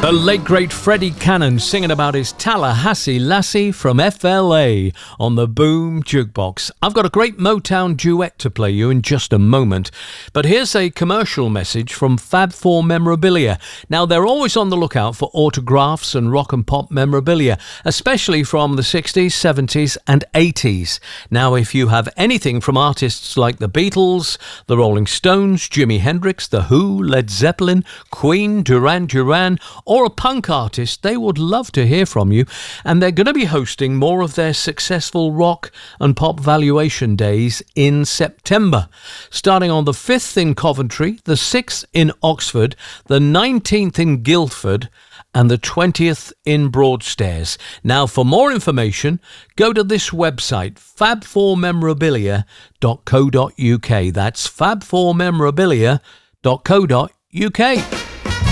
The late great Freddie Cannon singing about his Tallahassee lassie from FLA on the Boom Jukebox. I've got a great Motown duet to play you in just a moment, but here's a commercial message from Fab 4 Memorabilia. Now, they're always on the lookout for autographs and rock and pop memorabilia, especially from the 60s, 70s and 80s. Now, if you have anything from artists like the Beatles, the Rolling Stones, Jimi Hendrix, The Who, Led Zeppelin, Queen, Duran Duran, or a punk artist, they would love to hear from you. And they're going to be hosting more of their successful rock and pop valuation days in September, starting on the 5th in Coventry, the 6th in Oxford, the 19th in Guildford, and the 20th in Broadstairs. Now, for more information, go to this website, fab4memorabilia.co.uk. That's fab4memorabilia.co.uk.